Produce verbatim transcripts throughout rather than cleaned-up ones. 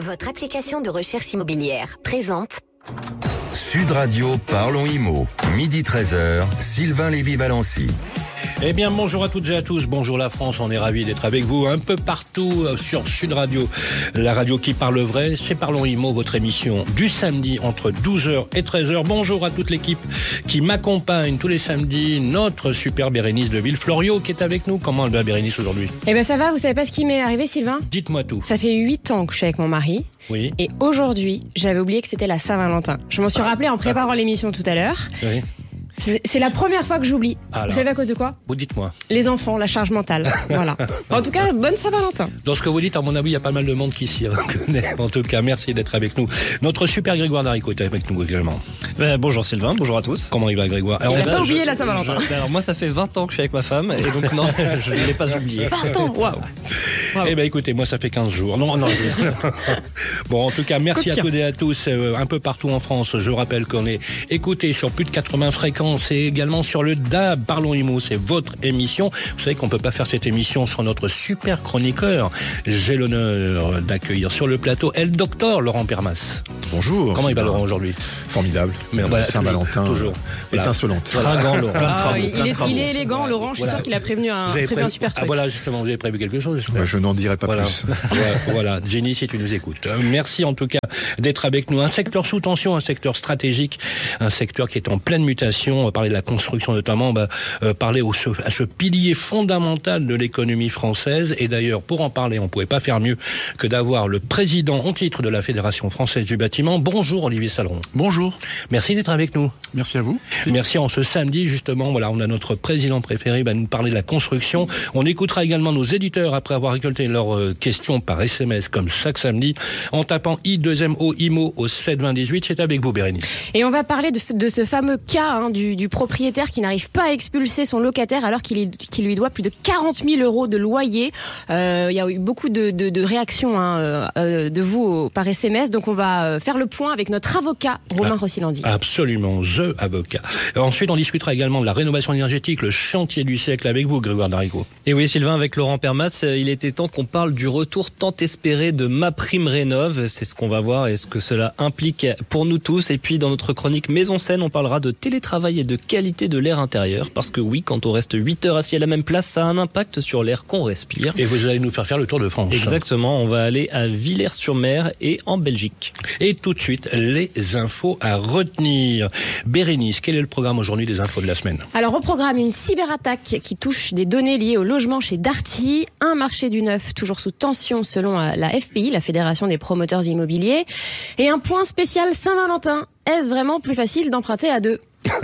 Votre application de recherche immobilière présente Sud Radio, parlons immo. Midi treize heures, Sylvain Lévy-Valency. Eh bien, bonjour à toutes et à tous. Bonjour la France. On est ravis d'être avec vous un peu partout sur Sud Radio. La radio qui parle vrai, c'est Parlons Immo, votre émission du samedi entre douze heures et treize heures. Bonjour à toute l'équipe qui m'accompagne tous les samedis. Notre super Bérénice de Villefloriot qui est avec nous. Comment elle va, Bérénice, aujourd'hui? Eh ben ça va, vous savez pas ce qui m'est arrivé, Sylvain? Dites-moi tout. Ça fait huit ans que je suis avec mon mari. Oui. Et aujourd'hui, j'avais oublié que c'était la Saint-Valentin. Je m'en suis rappelé en préparant l'émission tout à l'heure. Oui. C'est, c'est la première fois que j'oublie. Alors, vous savez à cause de quoi? Vous dites-moi. Les enfants, la charge mentale. Voilà. En tout cas, bonne Saint-Valentin. Dans ce que vous dites, à mon avis, il y a pas mal de monde qui s'y reconnaît. En tout cas, merci d'être avec nous. Notre super Grégoire Darico est avec nous également. Ben, bonjour Sylvain, bonjour à tous. Comment il va, Grégoire? Alors, on n'a va- pas oublié je- la Saint-Valentin. je- alors moi ça fait vingt ans que je suis avec ma femme et donc non, je ne l'ai pas oublié. vingt ans, waouh. Eh ben écoutez, moi ça fait quinze jours. Non, non. je- bon, en tout cas, merci Coquin. à toutes et à tous, euh, un peu partout en France. Je rappelle qu'on est écouté sur plus de quatre-vingts fréquences et également sur le D A B. Parlons Immo, c'est votre émission. Vous savez qu'on peut pas faire cette émission sans notre super chroniqueur. J'ai l'honneur d'accueillir sur le plateau El Docteur Laurent Permas. Bonjour. Comment il va Sylvain. Laurent aujourd'hui? Formidable. Mais voilà, Saint-Valentin. toujours. Voilà. Étincelante. Tringant, Laurent. Plein de Ah, travaux, il, plein de est, travaux. il est élégant, Laurent. Je suis Voilà. sûr qu'il a prévenu un, Vous avez prévu un prévu- super Ah truc. voilà, justement, vous avez prévu quelque chose, j'espère. Bah, je n'en dirai pas Voilà. plus. voilà, voilà. Jenny, si tu nous écoutes. Euh, Merci en tout cas d'être avec nous. Un secteur sous tension, un secteur stratégique, un secteur qui est en pleine mutation. On va parler de la construction notamment, on va euh, parler au, ce- à ce pilier fondamental de l'économie française. Et d'ailleurs, pour en parler, on ne pouvait pas faire mieux que d'avoir le président en titre de la Fédération française du bâtiment. Bonjour Olivier Saleron. Bonjour, Merci d'être avec nous. merci à vous. Merci. En ce samedi, justement, voilà, on a notre président préféré, va nous parler de la construction. On écoutera également nos éditeurs après avoir récolté leurs euh, questions par S M S, comme chaque samedi, en tapant I deux M O IMO au sept vingt dix-huit. C'est avec vous, Bérénice. Et on va parler de, de ce fameux cas hein, du, du propriétaire qui n'arrive pas à expulser son locataire alors qu'il, est- qu'il lui doit plus de quarante mille euros de loyer. Euh, il y a eu beaucoup de, de, de réactions hein, euh, de vous au- par S M S. Donc on va euh, faire le point avec notre avocat Romain Ah. Rossilandi. Absolument, The Avocat. Et ensuite, on discutera également de la rénovation énergétique, le chantier du siècle avec vous, Grégoire Darico. Et oui Sylvain, avec Laurent Permas, euh, il était temps qu'on parle du retour tant espéré de Ma Prime Rénov'. C'est ce qu'on va voir et ce que cela implique pour nous tous. Et puis dans notre chronique Maison Saine, on parlera de télétravail et de qualité de l'air intérieur. Parce que oui, quand on reste huit heures assis à la même place, ça a un impact sur l'air qu'on respire. Et vous allez nous faire faire le tour de France. Exactement, on va aller à Villers-sur-Mer et en Belgique. Et tout de suite, les infos à retenir. Bérénice, quel est le programme aujourd'hui des infos de la semaine? Alors au programme, une cyberattaque qui touche des données liées au logement chez Darty, un marché du neuf toujours sous tension selon euh, la F P I, la Fédération des promoteurs immobiliers, et un point spécial Saint-Valentin. Est-ce vraiment plus facile d'emprunter à deux?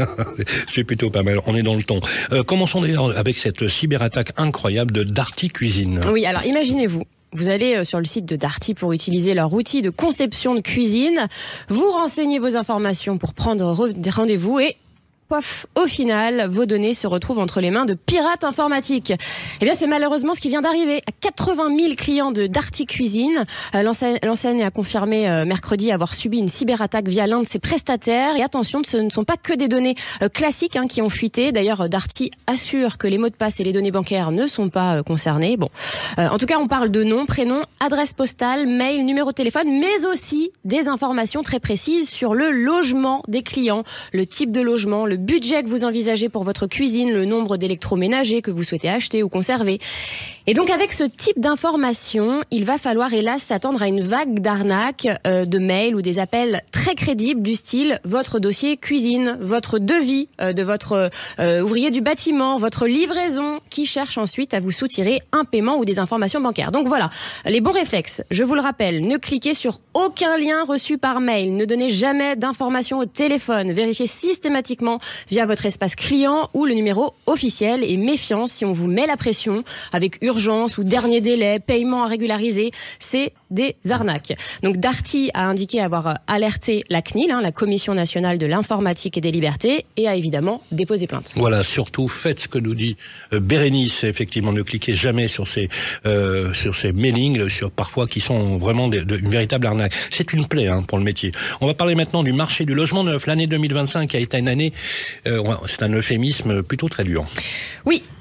C'est plutôt pas mal, on est dans le ton. Euh, commençons d'ailleurs avec cette cyberattaque incroyable de Darty Cuisine. Oui, alors imaginez-vous. Vous allez euh, sur le site de Darty pour utiliser leur outil de conception de cuisine. Vous renseignez vos informations pour prendre re- rendez-vous et... Pof, au final, vos données se retrouvent entre les mains de pirates informatiques. Eh bien, c'est malheureusement ce qui vient d'arriver à quatre-vingt mille clients de Darty Cuisine. Euh, l'enseigne, l'enseigne a confirmé euh, mercredi avoir subi une cyberattaque via l'un de ses prestataires. Et attention, ce ne sont pas que des données euh, classiques hein, qui ont fuité. D'ailleurs, Darty assure que les mots de passe et les données bancaires ne sont pas euh, concernés. Bon, euh, en tout cas, on parle de nom, prénom, adresse postale, mail, numéro de téléphone, mais aussi des informations très précises sur le logement des clients, le type de logement, le budget que vous envisagez pour votre cuisine, le nombre d'électroménagers que vous souhaitez acheter ou conserver. Et donc avec ce type d'informations, il va falloir hélas s'attendre à une vague d'arnaques, euh, de mails ou des appels très crédibles du style votre dossier cuisine, votre devis euh, de votre euh, ouvrier du bâtiment, votre livraison, qui cherche ensuite à vous soutirer un paiement ou des informations bancaires. Donc voilà, les bons réflexes, je vous le rappelle, ne cliquez sur aucun lien reçu par mail, ne donnez jamais d'informations au téléphone, vérifiez systématiquement via votre espace client ou le numéro officiel et méfiance si on vous met la pression avec urgence ou dernier délai, paiement à régulariser, c'est des arnaques. Donc Darty a indiqué avoir alerté la C N I L, hein, la Commission nationale de l'informatique et des libertés, et a évidemment déposé plainte. Voilà, surtout faites ce que nous dit euh, Bérénice. Effectivement, ne cliquez jamais sur ces euh, sur ces mailings, sur parfois qui sont vraiment de, de, une véritable arnaque. C'est une plaie hein, pour le métier. On va parler maintenant du marché du logement neuf. L'année deux mille vingt-cinq a été une année, euh, c'est un euphémisme plutôt très dur. Oui,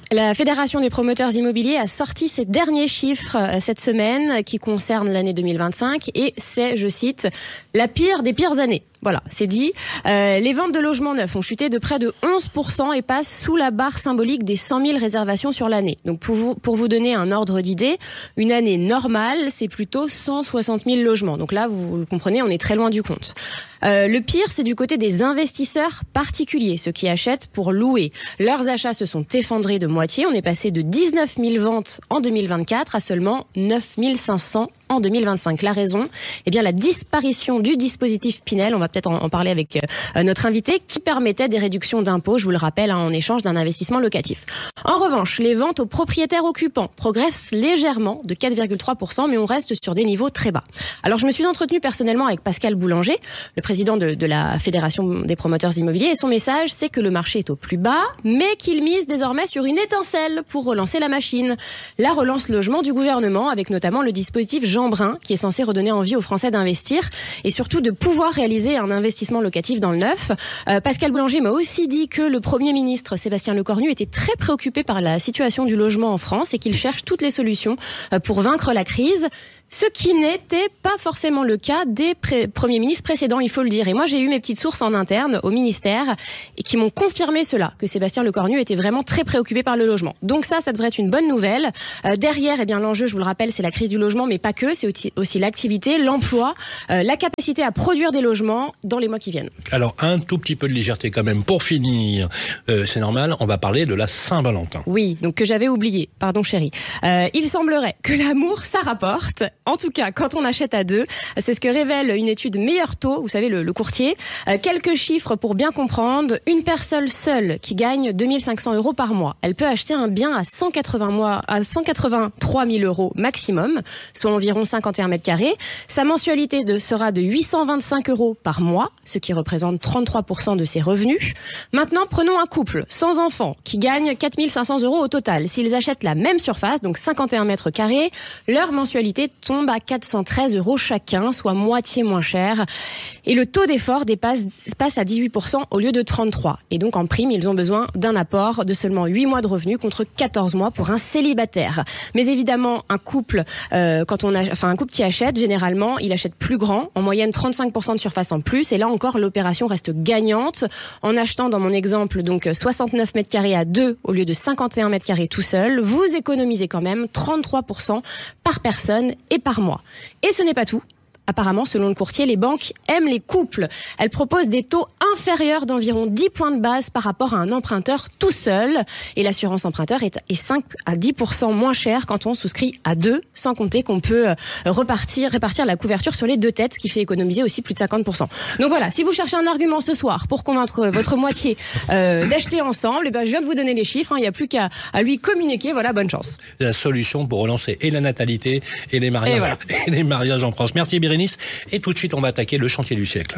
La Fédération des promoteurs immobiliers a sorti ses derniers chiffres cette semaine qui concernent l'année deux mille vingt-cinq et c'est, je cite, la pire des pires années. Voilà, c'est dit. Euh, les ventes de logements neufs ont chuté de près de onze pour cent et passent sous la barre symbolique des cent mille réservations sur l'année. Donc pour vous, pour vous donner un ordre d'idée, une année normale, c'est plutôt cent soixante mille logements. Donc là, vous, vous le comprenez, on est très loin du compte. Euh, le pire, c'est du côté des investisseurs particuliers, ceux qui achètent pour louer. Leurs achats se sont effondrés de moitié. On est passé de dix-neuf mille ventes en deux mille vingt-quatre à seulement neuf mille cinq cents en deux mille vingt-cinq. La raison, eh bien la disparition du dispositif Pinel, on va peut-être en, en parler avec euh, notre invité, qui permettait des réductions d'impôts, je vous le rappelle, hein, en échange d'un investissement locatif. En revanche, les ventes aux propriétaires occupants progressent légèrement de quatre virgule trois pour cent, mais on reste sur des niveaux très bas. Alors je me suis entretenue personnellement avec Pascal Boulanger, le président de, de la Fédération des promoteurs immobiliers, et son message, c'est que le marché est au plus bas, mais qu'il mise désormais sur une étincelle pour relancer la machine. La relance logement du gouvernement, avec notamment le dispositif Jean Brun, qui est censé redonner envie aux Français d'investir et surtout de pouvoir réaliser un investissement locatif dans le neuf. Euh, Pascal Boulanger m'a aussi dit que le Premier ministre Sébastien Lecornu était très préoccupé par la situation du logement en France et qu'il cherche toutes les solutions pour vaincre la crise. Ce qui n'était pas forcément le cas des pré- premiers ministres précédents, il faut le dire. Et moi, j'ai eu mes petites sources en interne au ministère et qui m'ont confirmé cela, que Sébastien Lecornu était vraiment très préoccupé par le logement. Donc ça, ça devrait être une bonne nouvelle. Euh, derrière, eh bien, l'enjeu, je vous le rappelle, c'est la crise du logement, mais pas que. C'est aussi, aussi l'activité, l'emploi, euh, la capacité à produire des logements dans les mois qui viennent. Alors, un tout petit peu de légèreté quand même. Pour finir, euh, c'est normal, on va parler de la Saint-Valentin. Oui, donc que j'avais oublié. Pardon, chérie. Euh, il semblerait que l'amour, ça rapporte. En tout cas, quand on achète à deux, c'est ce que révèle une étude Meilleur Taux, vous savez, le, le courtier. Euh, quelques chiffres pour bien comprendre. Une personne seule qui gagne deux mille cinq cents euros par mois, elle peut acheter un bien à cent quatre-vingts mois, à cent quatre-vingt-trois mille euros maximum, soit environ cinquante et un mètres carrés. Sa mensualité de, sera de huit cent vingt-cinq euros par mois, ce qui représente trente-trois pour cent de ses revenus. Maintenant, prenons un couple sans enfant qui gagne quatre mille cinq cents euros au total. S'ils achètent la même surface, donc cinquante et un mètres carrés, leur mensualité tombe à quatre cent treize euros chacun, soit moitié moins cher. Et le taux d'effort dépasse, passe à dix-huit pour cent au lieu de trente-trois. Et donc, en prime, ils ont besoin d'un apport de seulement huit mois de revenus contre quatorze mois pour un célibataire. Mais évidemment, un couple, euh, quand on a, enfin, un couple qui achète, généralement, il achète plus grand, en moyenne trente-cinq pour cent de surface en plus. Et là encore, l'opération reste gagnante. En achetant, dans mon exemple, donc soixante-neuf mètres carrés à deux au lieu de cinquante et un mètres carrés tout seul, vous économisez quand même trente-trois pour cent par personne et par mois. Et ce n'est pas tout. Apparemment, selon le courtier, les banques aiment les couples. Elles proposent des taux inférieurs d'environ dix points de base par rapport à un emprunteur tout seul. Et l'assurance emprunteur est cinq à dix pour cent moins chère quand on souscrit à deux, sans compter qu'on peut repartir, répartir la couverture sur les deux têtes, ce qui fait économiser aussi plus de cinquante pour cent. Donc voilà, si vous cherchez un argument ce soir pour convaincre votre moitié euh, d'acheter ensemble, eh ben, je viens de vous donner les chiffres, hein, il n'y a plus qu'à à lui communiquer, voilà, bonne chance. La solution pour relancer et la natalité et les mariages, et, voilà. et les mariages en France. Merci Bérénice. Et tout de suite, on va attaquer le chantier du siècle.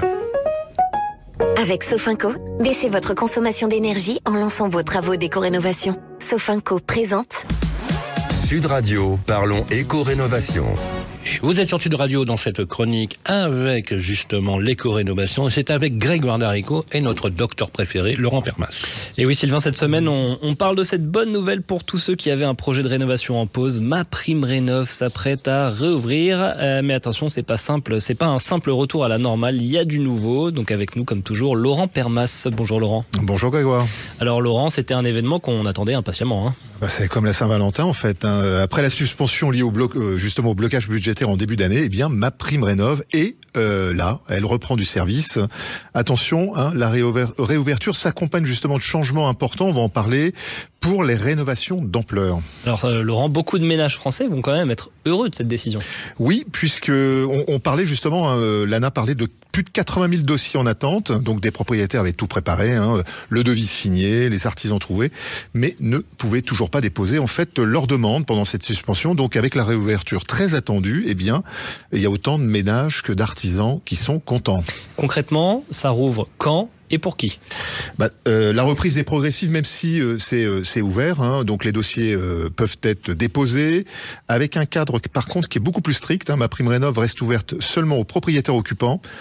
Avec Sofinco, baissez votre consommation d'énergie en lançant vos travaux d'éco-rénovation. Sofinco présente Sud Radio, parlons éco-rénovation. Vous êtes sur Sud Radio dans cette chronique avec justement l'éco-rénovation. Et c'est avec Grégoire Darico et notre docteur préféré, Laurent Permas. Et oui Sylvain, cette semaine on, on parle de cette bonne nouvelle pour tous ceux qui avaient un projet de rénovation en pause. MaPrimeRénov' s'apprête à réouvrir. Euh, mais attention, c'est pas simple, c'est pas un simple retour à la normale. Il y a du nouveau. Donc avec nous comme toujours, Laurent Permas. Bonjour Laurent. Bonjour Grégoire. Alors Laurent, c'était un événement qu'on attendait impatiemment. Hein. Bah, c'est comme la Saint-Valentin en fait. Hein. Après la suspension liée au bloc, euh, justement au blocage budgétaire en début d'année, eh bien MaPrimeRénov' est euh, là, elle reprend du service. Attention, hein, la réouver- réouverture s'accompagne justement de changements importants, on va en parler, pour les rénovations d'ampleur. Alors euh, Laurent, beaucoup de ménages français vont quand même être heureux de cette décision. Oui, puisque on, on parlait justement, hein, l'A N A parlait de plus de quatre-vingt mille dossiers en attente, donc des propriétaires avaient tout préparé, hein, le devis signé, les artisans trouvés, mais ne pouvaient toujours pas déposer en fait leur demande pendant cette suspension. Donc avec la réouverture très attendue, eh bien, il y a autant de ménages que d'artisans qui sont contents. Concrètement, ça rouvre quand ? Et pour qui ? bah, euh, La reprise est progressive, même si euh, c'est, euh, c'est ouvert. Hein, donc les dossiers euh, peuvent être déposés avec un cadre, par contre, qui est beaucoup plus strict. Hein, MaPrimeRénov' reste ouverte seulement aux propriétaires occupants.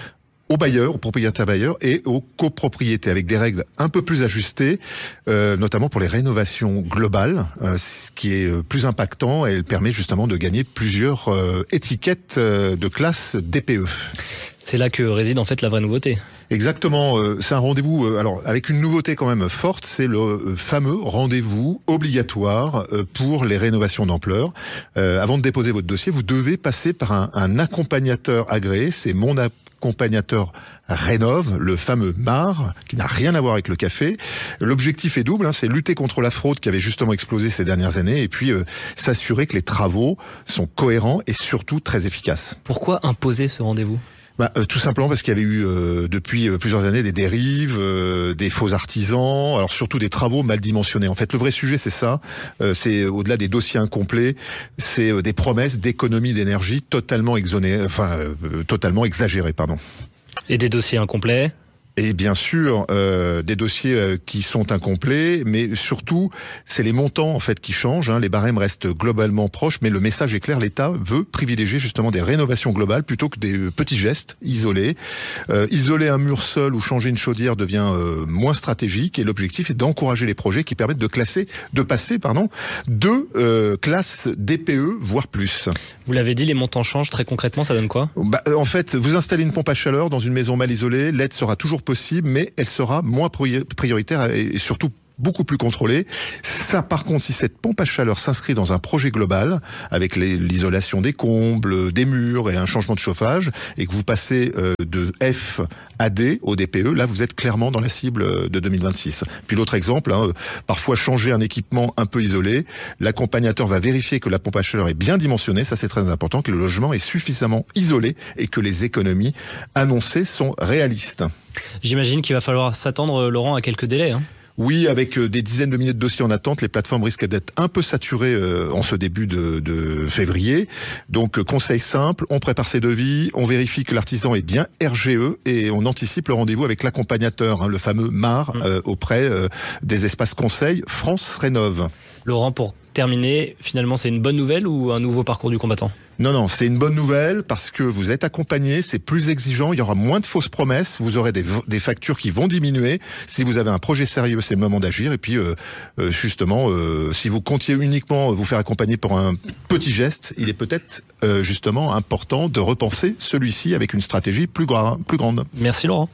aux bailleurs, aux propriétaires bailleurs et aux copropriétés, avec des règles un peu plus ajustées, euh, notamment pour les rénovations globales, euh, ce qui est plus impactant, et elle permet justement de gagner plusieurs euh, étiquettes euh, de classe D P E. C'est là que réside en fait la vraie nouveauté. Exactement, euh, c'est un rendez-vous, euh, alors avec une nouveauté quand même forte, c'est le euh, fameux rendez-vous obligatoire euh, pour les rénovations d'ampleur. Euh, avant de déposer votre dossier, vous devez passer par un, un accompagnateur agréé, c'est mon accompagnateur Rénov, le fameux M A R, qui n'a rien à voir avec le café. L'objectif est double, hein, c'est lutter contre la fraude qui avait justement explosé ces dernières années, et puis euh, s'assurer que les travaux sont cohérents et surtout très efficaces. Pourquoi imposer ce rendez-vous ? Bah, euh, tout simplement parce qu'il y avait eu euh, depuis euh, plusieurs années des dérives, euh, des faux artisans, alors surtout des travaux mal dimensionnés. En fait, le vrai sujet, c'est ça. Euh, c'est au-delà des dossiers incomplets, c'est euh, des promesses d'économie d'énergie totalement exonérées, enfin euh, totalement exagérées, pardon. Et des dossiers incomplets ? Et bien sûr, euh, des dossiers euh, qui sont incomplets, mais surtout, c'est les montants en fait qui changent. Hein. Les barèmes restent globalement proches, mais le message est clair. L'État veut privilégier justement des rénovations globales plutôt que des euh, petits gestes isolés. Euh, isoler un mur seul ou changer une chaudière devient euh, moins stratégique, et l'objectif est d'encourager les projets qui permettent de classer, de passer, pardon, deux euh, classes D P E voire plus. Vous l'avez dit, les montants changent. Très concrètement, ça donne quoi ? Bah, en fait, vous installez une pompe à chaleur dans une maison mal isolée, l'aide sera toujours possible, mais elle sera moins prioritaire et surtout beaucoup plus contrôlée. Ça, par contre, si cette pompe à chaleur s'inscrit dans un projet global, avec les, l'isolation des combles, des murs et un changement de chauffage, et que vous passez euh, de F à D au D P E, là, vous êtes clairement dans la cible de deux mille vingt-six. Puis l'autre exemple, hein, parfois changer un équipement un peu isolé, l'accompagnateur va vérifier que la pompe à chaleur est bien dimensionnée, ça c'est très important, que le logement est suffisamment isolé et que les économies annoncées sont réalistes. J'imagine qu'il va falloir s'attendre, Laurent, à quelques délais, hein. Oui, avec des dizaines de milliers de dossiers en attente, les plateformes risquent d'être un peu saturées euh, en ce début de, de février. Donc, conseil simple, on prépare ses devis, on vérifie que l'artisan est bien R G E et on anticipe le rendez-vous avec l'accompagnateur, hein, le fameux M A R, euh, auprès euh, des espaces conseils France Rénov. Laurent, pour terminer, finalement, c'est une bonne nouvelle ou un nouveau parcours du combattant ? Non, non, c'est une bonne nouvelle parce que vous êtes accompagné, c'est plus exigeant, il y aura moins de fausses promesses, vous aurez des, des factures qui vont diminuer. Si vous avez un projet sérieux, c'est le moment d'agir. Et puis, euh, euh, justement, euh, si vous comptiez uniquement vous faire accompagner pour un petit geste, il est peut-être euh, justement important de repenser celui-ci avec une stratégie plus, gra- plus grande. Merci Laurent.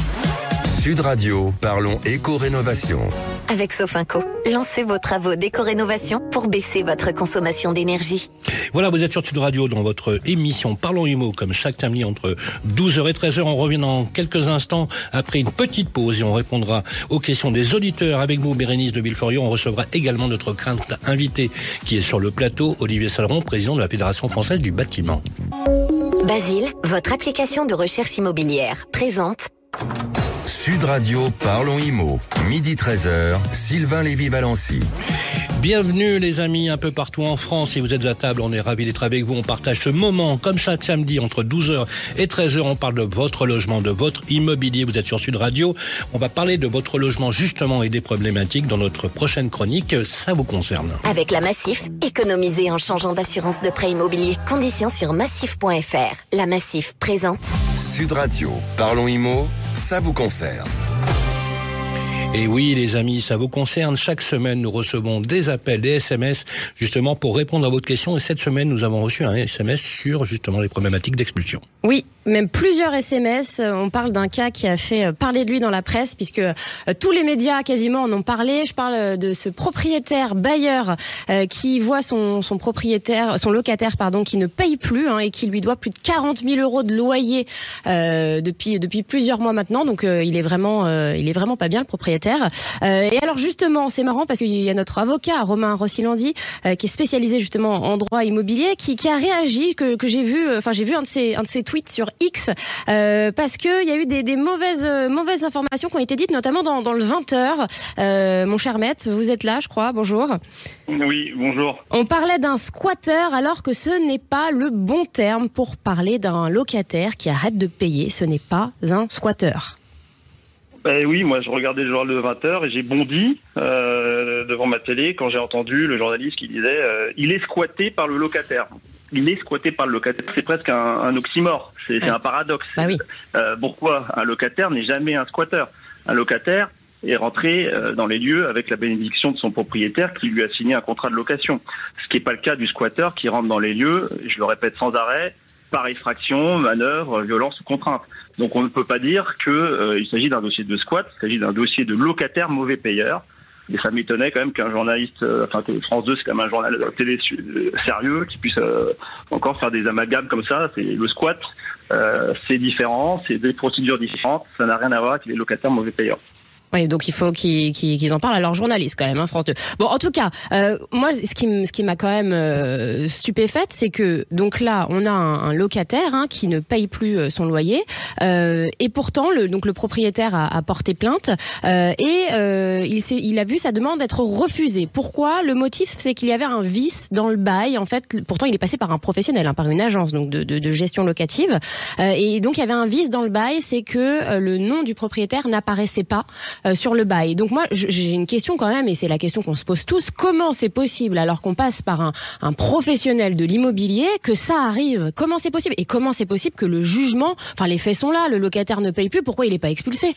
Sud Radio, parlons éco-rénovation. Avec Sofinco, lancez vos travaux d'éco-rénovation pour baisser votre consommation d'énergie. Voilà, vous êtes sur Sud Radio dans votre émission Parlons Immo, comme chaque samedi entre douze heures et treize heures. On revient dans quelques instants après une petite pause et on répondra aux questions des auditeurs avec vous, Bérénice de Villefloriot. On recevra également notre crainte invité qui est sur le plateau, Olivier Saleron, président de la Fédération française du bâtiment. Basile, votre application de recherche immobilière, présente Sud Radio, parlons Immo. Midi treize heures, Sylvain Lévy-Valency. Bienvenue les amis un peu partout en France. Si vous êtes à table, on est ravis d'être avec vous. On partage ce moment comme chaque samedi entre douze heures et treize heures. On parle de votre logement, de votre immobilier. Vous êtes sur Sud Radio. On va parler de votre logement justement et des problématiques dans notre prochaine chronique. Ça vous concerne. Avec la Massif, économisez en changeant d'assurance de prêt immobilier. Conditions sur massif point f r. La Massif présente Sud Radio, parlons Immo, ça vous concerne. Et oui, les amis, ça vous concerne. Chaque semaine, nous recevons des appels, des S M S, justement, pour répondre à votre question. Et cette semaine, nous avons reçu un S M S sur, justement, les problématiques d'expulsion. Oui, même plusieurs S M S. On parle d'un cas qui a fait parler de lui dans la presse, puisque tous les médias, quasiment, en ont parlé. Je parle de ce propriétaire bailleur euh, qui voit son, son propriétaire, son locataire, pardon, qui ne paye plus, hein, et qui lui doit plus de quarante mille euros de loyer euh, depuis, depuis plusieurs mois maintenant. Donc, euh, il est vraiment, euh, il est vraiment pas bien, le propriétaire. Euh, et alors justement, c'est marrant parce qu'il y a notre avocat Romain Rossilandi euh, qui est spécialisé justement en droit immobilier, qui, qui a réagi, que, que j'ai vu, enfin j'ai vu un de ses, un de ses tweets sur X euh, parce que il y a eu des, des mauvaises, mauvaises informations qui ont été dites, notamment dans, dans le vingt heures. Euh, mon cher maître, vous êtes là, je crois. Bonjour. Oui, bonjour. On parlait d'un squatteur alors que ce n'est pas le bon terme pour parler d'un locataire qui arrête de payer. Ce n'est pas un squatteur. Ben oui, moi je regardais le journal de vingt heures et j'ai bondi euh, devant ma télé quand j'ai entendu le journaliste qui disait euh, « il est squatté par le locataire ». il est squatté par le locataire. C'est presque un, un oxymore, c'est, c'est un paradoxe. Bah oui. Euh, pourquoi un locataire n'est jamais un squatteur? Un locataire est rentré euh, dans les lieux avec la bénédiction de son propriétaire qui lui a signé un contrat de location. Ce qui n'est pas le cas du squatteur qui rentre dans les lieux, je le répète sans arrêt, par effraction, manœuvre, violence ou contrainte. Donc on ne peut pas dire qu'il euh, s'agit d'un dossier de squat, il s'agit d'un dossier de locataire mauvais payeur. Et ça m'étonnait quand même qu'un journaliste, euh, enfin France deux c'est quand même un journal de télé sérieux, qui puisse euh, encore faire des amalgames comme ça. C'est le squat, euh, c'est différent, c'est des procédures différentes, ça n'a rien à voir avec les locataires mauvais payeurs. Oui, donc il faut qu'ils, qu'ils, qu'ils en parlent à leurs journalistes quand même, hein, France deux. Bon, en tout cas, euh, moi, ce qui, m- ce qui m'a quand même euh, stupéfaite, c'est que donc là, on a un, un locataire hein, qui ne paye plus euh, son loyer, euh, et pourtant, le, donc le propriétaire a, a porté plainte euh, et euh, il, s'est, il a vu sa demande être refusée. Pourquoi? Le motif, c'est qu'il y avait un vice dans le bail. En fait, pourtant, il est passé par un professionnel, hein, par une agence donc de, de, de gestion locative, euh, et donc il y avait un vice dans le bail, c'est que euh, le nom du propriétaire n'apparaissait pas Euh, sur le bail. Donc moi, j'ai une question quand même, et c'est la question qu'on se pose tous. Comment c'est possible, alors qu'on passe par un, un professionnel de l'immobilier, que ça arrive? Comment c'est possible? Et comment c'est possible que le jugement, enfin les faits sont là, le locataire ne paye plus, pourquoi il n'est pas expulsé?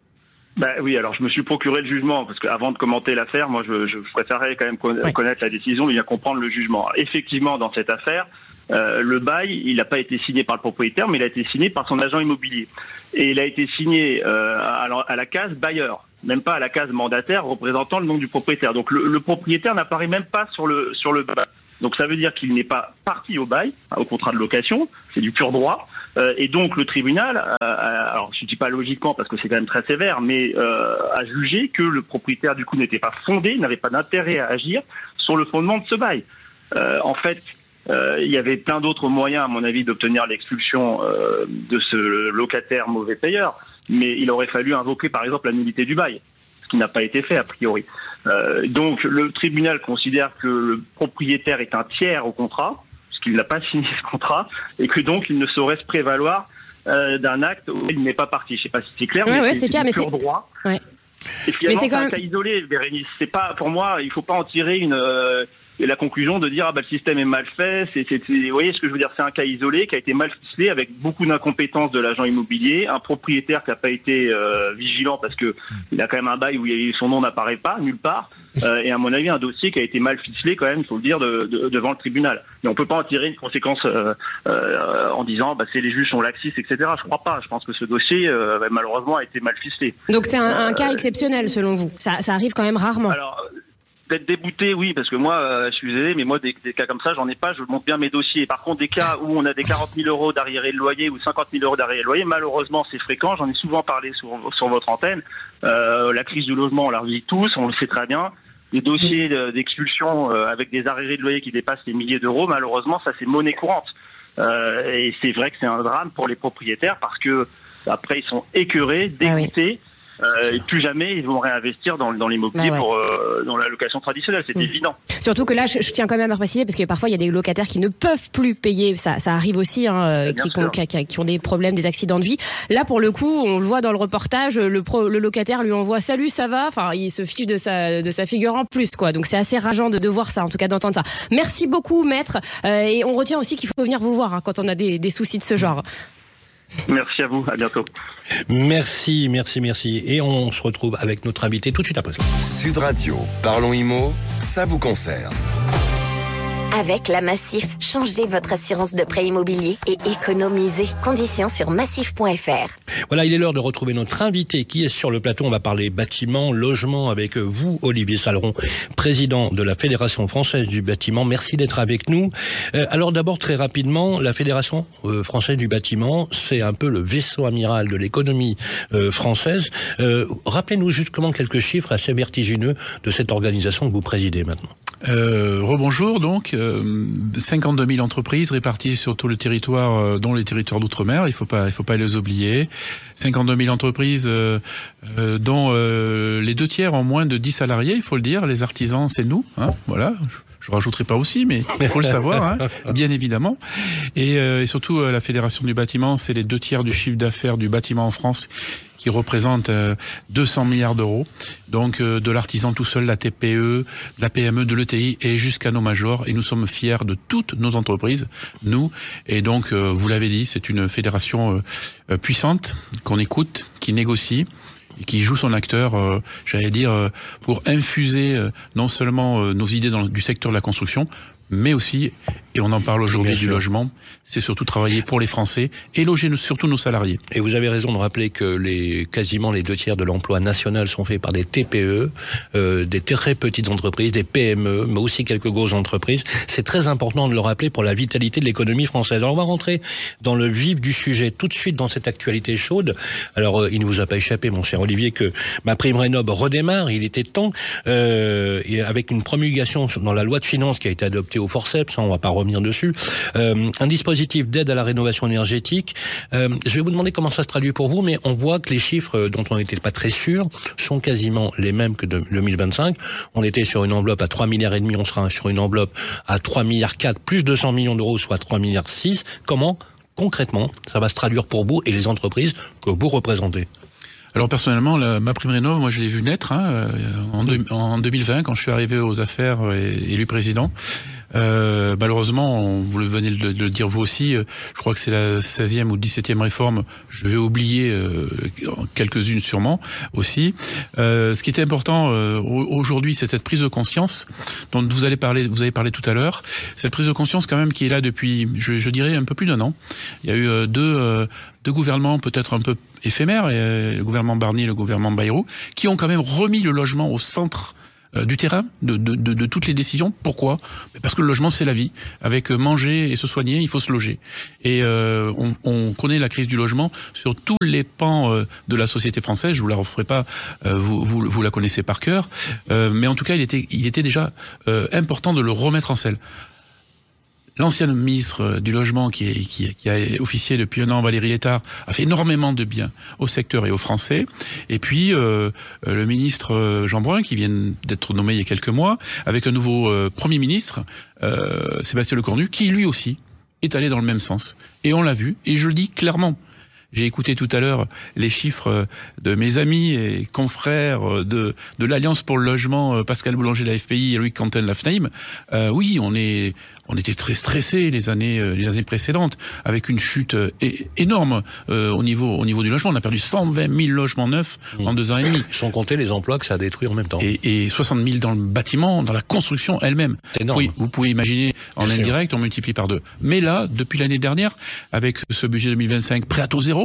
Bah oui, alors je me suis procuré le jugement, parce qu'avant de commenter l'affaire, moi je, je préférerais quand même conna- ouais. connaître la décision et bien comprendre le jugement. Effectivement, dans cette affaire, Euh, le bail, il n'a pas été signé par le propriétaire, mais il a été signé par son agent immobilier. Et il a été signé euh, à, la, à la case bailleur, même pas à la case mandataire représentant le nom du propriétaire. Donc le, le propriétaire n'apparaît même pas sur le sur le bail. Donc ça veut dire qu'il n'est pas parti au bail, au contrat de location, c'est du pur droit. Euh, et donc le tribunal, euh, alors je ne dis pas logiquement parce que c'est quand même très sévère, mais euh, a jugé que le propriétaire du coup n'était pas fondé, n'avait pas d'intérêt à agir sur le fondement de ce bail. Euh, en fait, Euh, il y avait plein d'autres moyens, à mon avis, d'obtenir l'expulsion euh, de ce locataire mauvais payeur, mais il aurait fallu invoquer, par exemple, la nullité du bail, ce qui n'a pas été fait, a priori. Euh, donc, le tribunal considère que le propriétaire est un tiers au contrat, parce qu'il n'a pas signé ce contrat, et que donc, il ne saurait se prévaloir euh, d'un acte où il n'est pas parti. Je ne sais pas si c'est clair, ouais, mais ouais, c'est, c'est clair, c'est mais pur c'est... droit. Ouais. Et finalement, mais c'est c'est quand un même... cas isolé, Bérénice. C'est pas, pour moi, il ne faut pas en tirer une... Euh, Et la conclusion de dire ah bah le système est mal fait, c'est, c'est, c'est vous voyez ce que je veux dire, c'est un cas isolé qui a été mal ficelé avec beaucoup d'incompétence de l'agent immobilier, un propriétaire qui n'a pas été euh, vigilant parce que il a quand même un bail où son nom n'apparaît pas nulle part, euh, et à mon avis un dossier qui a été mal ficelé quand même, il faut le dire, de, de, devant le tribunal. Mais on peut pas en tirer une conséquence euh, euh, en disant bah c'est les juges sont laxistes, et cetera. Je crois pas. Je pense que ce dossier euh, malheureusement a été mal ficelé. Donc c'est un, un euh, cas exceptionnel selon vous. Ça, ça arrive quand même rarement. Alors, d'être débouté, oui, parce que moi, euh, je suis désolé, mais moi, des, des cas comme ça, j'en ai pas, je monte bien mes dossiers. Par contre, des cas où on a des quarante mille euros d'arriéré de loyer ou cinquante mille euros d'arriéré de loyer, malheureusement, c'est fréquent, j'en ai souvent parlé sur, sur votre antenne. Euh, la crise du logement, on la vit tous, on le sait très bien. Des dossiers de, d'expulsion euh, avec des arriérés de loyer qui dépassent les milliers d'euros, malheureusement, ça, c'est monnaie courante. Euh, et c'est vrai que c'est un drame pour les propriétaires parce que, après, ils sont écœurés, dégoûtés. Ah oui. Euh, et plus jamais ils vont réinvestir dans, dans l'immobilier, bah ouais. pour euh, dans la location traditionnelle, c'est mmh. évident. Surtout que là, je, je tiens quand même à préciser parce que parfois il y a des locataires qui ne peuvent plus payer, ça, ça arrive aussi, hein, qui, qui, qui, qui ont des problèmes, des accidents de vie. Là, pour le coup, on le voit dans le reportage, le, pro, le locataire lui envoie salut, ça va. Enfin, il se fiche de sa de sa figure en plus, quoi. Donc c'est assez rageant de, de voir ça, en tout cas d'entendre ça. Merci beaucoup, maître. Euh, et on retient aussi qu'il faut venir vous voir hein, quand on a des, des soucis de ce genre. Merci à vous, à bientôt. Merci, merci, merci. Et on se retrouve avec notre invité tout de suite après. Sud Radio, parlons immo, ça vous concerne. Avec la Massif, changez votre assurance de prêt immobilier et économisez. Conditions sur massif point f r. Voilà, il est l'heure de retrouver notre invité qui est sur le plateau. On va parler bâtiment, logement avec vous, Olivier Saleron, président de la Fédération française du bâtiment. Merci d'être avec nous. Euh, alors d'abord, très rapidement, la Fédération euh, française du bâtiment, c'est un peu le vaisseau amiral de l'économie euh, française. Euh, rappelez-nous justement quelques chiffres assez vertigineux de cette organisation que vous présidez maintenant. Euh, rebonjour, donc, euh, cinquante-deux mille entreprises réparties sur tout le territoire, euh, dont les territoires d'outre-mer, il faut pas, il faut pas les oublier. cinquante-deux mille entreprises, euh, euh, dont euh, les deux tiers ont moins de dix salariés, il faut le dire. Les artisans, c'est nous, hein, voilà. Je rajouterai pas aussi, mais il faut le savoir, hein, bien évidemment. Et, euh, et surtout, euh, la Fédération du bâtiment, c'est les deux tiers du chiffre d'affaires du bâtiment en France qui représente euh, deux cents milliards d'euros. Donc euh, de l'artisan tout seul, la T P E, de la P M E, de l'E T I et jusqu'à nos majors. Et nous sommes fiers de toutes nos entreprises, nous. Et donc, euh, vous l'avez dit, c'est une fédération euh, puissante qu'on écoute, qui négocie, qui joue son acteur, euh, j'allais dire, euh, pour infuser euh, non seulement euh, nos idées dans, du secteur de la construction, mais aussi, et on en parle aujourd'hui du logement, c'est surtout travailler pour les Français et loger surtout nos salariés. Et vous avez raison de rappeler que les quasiment les deux tiers de l'emploi national sont faits par des T P E, euh, des très petites entreprises, des P M E, mais aussi quelques grosses entreprises. C'est très important de le rappeler pour la vitalité de l'économie française. Alors on va rentrer dans le vif du sujet tout de suite dans cette actualité chaude. Alors euh, il ne vous a pas échappé, mon cher Olivier, que MaPrimeRénov' redémarre. Il était temps, euh, et avec une promulgation dans la loi de finances qui a été adoptée au forceps, on va pas revenir dessus, euh, un dispositif d'aide à la rénovation énergétique. Euh, je vais vous demander comment ça se traduit pour vous, mais on voit que les chiffres dont on n'était pas très sûr sont quasiment les mêmes que de deux mille vingt-cinq. On était sur une enveloppe à trois milliards et demi, on sera sur une enveloppe à trois milliards quatre, plus deux cents millions d'euros, soit trois milliards six. Comment, concrètement, ça va se traduire pour vous et les entreprises que vous représentez? Alors personnellement, la, MaPrimeRénov', moi je l'ai vu naître hein, en, deux, en deux mille vingt quand je suis arrivé aux affaires et élu président. Euh, malheureusement, on, vous le venez de, de le dire vous aussi, je crois que c'est la seizième ou dix-septième réforme, je vais oublier euh, quelques-unes sûrement aussi. Euh, ce qui était important euh, aujourd'hui, c'est cette prise de conscience dont vous allez parler, vous avez parlé tout à l'heure, cette prise de conscience quand même qui est là depuis, je, je dirais, un peu plus d'un an. Il y a eu euh, deux, euh, deux gouvernements peut-être un peu éphémères, et, le gouvernement Barnier et le gouvernement Bayrou, qui ont quand même remis le logement au centre Euh, du terrain, de, de, de, de toutes les décisions. Pourquoi? Parce que le logement, c'est la vie. Avec manger et se soigner, il faut se loger. Et euh, on, on connaît la crise du logement sur tous les pans euh, de la société française. Je vous la referai pas, euh, vous, vous, vous la connaissez par cœur. Euh, mais en tout cas, il était, il était déjà euh, important de le remettre en selle. L'ancienne ministre du Logement, qui, est, qui, qui a officié depuis un an, Valérie Létard, a fait énormément de bien au secteur et aux Français. Et puis, euh, le ministre Jean Brun, qui vient d'être nommé il y a quelques mois, avec un nouveau euh, Premier ministre, euh, Sébastien Lecornu, qui lui aussi est allé dans le même sens. Et on l'a vu, et je le dis clairement. J'ai écouté tout à l'heure les chiffres de mes amis et confrères de, de l'Alliance pour le logement, Pascal Boulanger de la F P I et Loïc Quentin de la F N A I M. Euh, oui, on est, on était très stressés les années, les années précédentes, avec une chute é- énorme euh, au niveau, au niveau du logement. On a perdu cent vingt mille logements neufs mmh. en deux ans et demi. Sans compter les emplois que ça a détruit en même temps. Et, et soixante mille dans le bâtiment, dans la construction elle-même. C'est énorme. Oui, vous pouvez imaginer en Bien indirect, sûr. On multiplie par deux. Mais là, depuis l'année dernière, avec ce budget deux mille vingt-cinq prêt à taux zéro,